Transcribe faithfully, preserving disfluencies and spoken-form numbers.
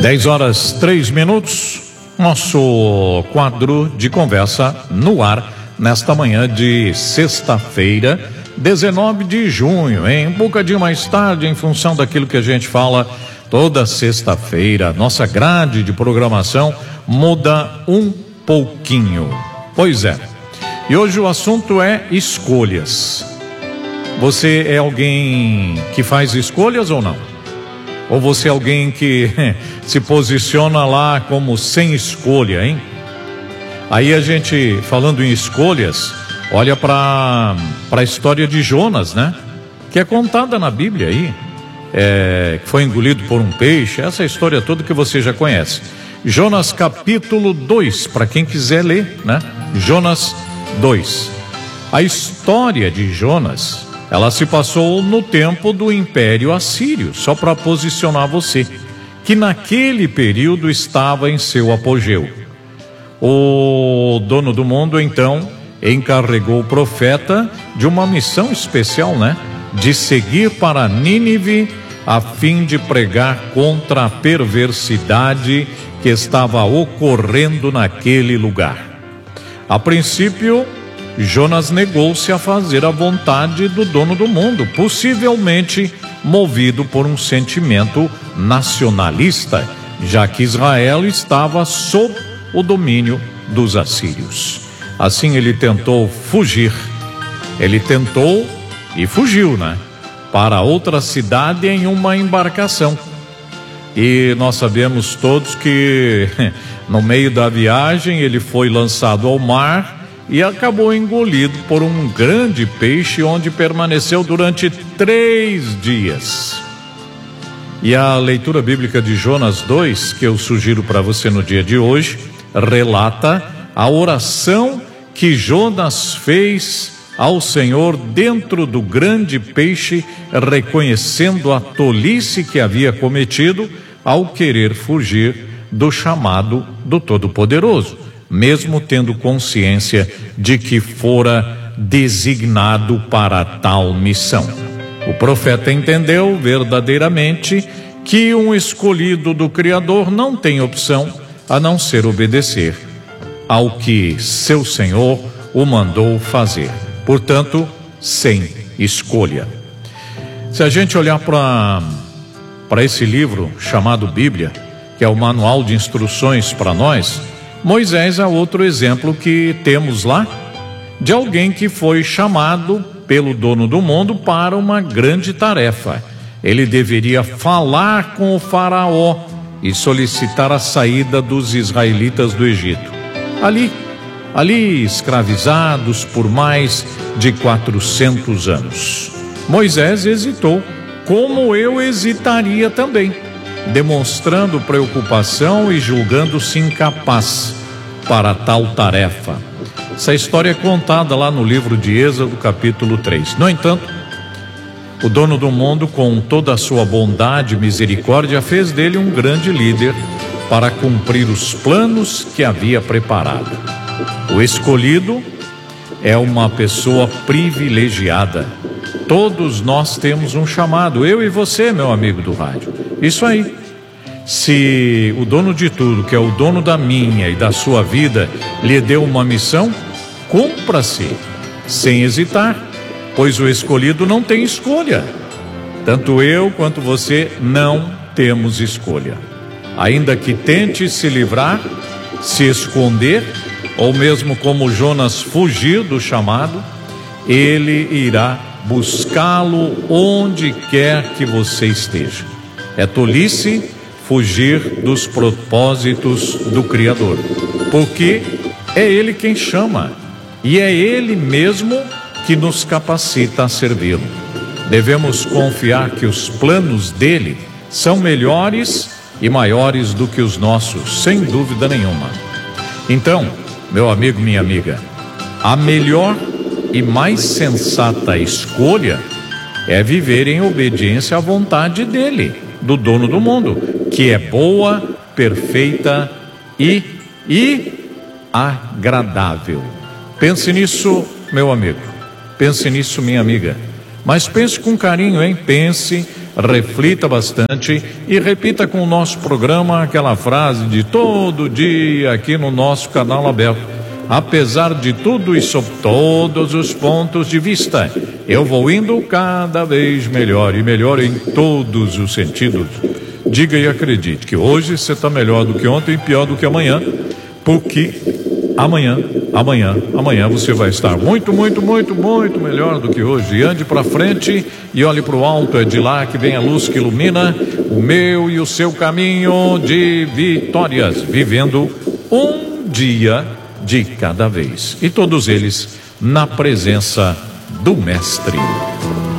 dez horas, três minutos, nosso quadro de conversa no ar nesta manhã de sexta-feira, dezenove de junho, hein? Um bocadinho mais tarde, em função daquilo que a gente fala toda sexta-feira, nossa grade de programação muda um pouquinho. Pois é, e hoje o assunto é escolhas. Você é alguém que faz escolhas ou não? Ou você é alguém que se posiciona lá como sem escolha, hein? Aí a gente, falando em escolhas, olha para para a história de Jonas, né? Que é contada na Bíblia aí, é, que foi engolido por um peixe, essa história toda que você já conhece. Jonas capítulo dois, para quem quiser ler, né? Jonas dois. A história de Jonas, ela se passou no tempo do Império Assírio, só para posicionar você, que naquele período estava em seu apogeu. O dono do mundo, então, encarregou o profeta de uma missão especial, né? De seguir para Nínive, a fim de pregar contra a perversidade que estava ocorrendo naquele lugar. A princípio, Jonas negou-se a fazer a vontade do dono do mundo, possivelmente movido por um sentimento nacionalista, já que Israel estava sob o domínio dos assírios. Assim ele tentou fugir, ele tentou e fugiu, né? Para outra cidade em uma embarcação. E nós sabemos todos que no meio da viagem ele foi lançado ao mar e acabou engolido por um grande peixe, onde permaneceu durante três dias. E a leitura bíblica de Jonas dois, que eu sugiro para você no dia de hoje, relata a oração que Jonas fez ao Senhor dentro do grande peixe, reconhecendo a tolice que havia cometido ao querer fugir do chamado do Todo-Poderoso, mesmo tendo consciência de que fora designado para tal missão. O profeta entendeu verdadeiramente que um escolhido do Criador não tem opção a não ser obedecer ao que seu Senhor o mandou fazer. Portanto, sem escolha. Se a gente olhar para para esse livro chamado Bíblia, que é o manual de instruções para nós, Moisés é outro exemplo que temos lá de alguém que foi chamado pelo dono do mundo para uma grande tarefa. Ele deveria falar com o faraó e solicitar a saída dos israelitas do Egito. Ali, ali escravizados por mais de quatrocentos anos. Moisés hesitou, como eu hesitaria também, demonstrando preocupação e julgando-se incapaz para tal tarefa. Essa história é contada lá no livro de Êxodo, capítulo três. No entanto, o dono do mundo, com toda a sua bondade e misericórdia, fez dele um grande líder para cumprir os planos que havia preparado. O escolhido é uma pessoa privilegiada. Todos nós temos um chamado, eu e você, meu amigo do rádio. Isso aí. Se o dono de tudo, que é o dono da minha e da sua vida, lhe deu uma missão, cumpra-se, sem hesitar, pois o escolhido não tem escolha. Tanto eu quanto você não temos escolha. Ainda que tente se livrar, se esconder, ou mesmo como Jonas fugir do chamado, ele irá buscá-lo onde quer que você esteja. É tolice fugir dos propósitos do Criador, porque é Ele quem chama e é Ele mesmo que nos capacita a servi-lo. Devemos confiar que os planos dele são melhores e maiores do que os nossos, sem dúvida nenhuma. Então, meu amigo, minha amiga, a melhor e mais sensata escolha é viver em obediência à vontade dele, do dono do mundo, que é boa, perfeita e, e agradável. Pense nisso, meu amigo. Pense nisso, minha amiga. Mas pense com carinho, hein? Pense reflita bastante e repita com o nosso programa aquela frase de todo dia aqui no nosso canal aberto. Apesar de tudo e sob todos os pontos de vista, eu vou indo cada vez melhor e melhor em todos os sentidos. Diga e acredite que hoje você está melhor do que ontem e pior do que amanhã, porque amanhã, amanhã, amanhã você vai estar muito, muito, muito, muito melhor do que hoje. E ande para frente e olhe para o alto, é de lá que vem a luz que ilumina o meu e o seu caminho de vitórias, vivendo um dia de cada vez, e todos eles na presença do Mestre.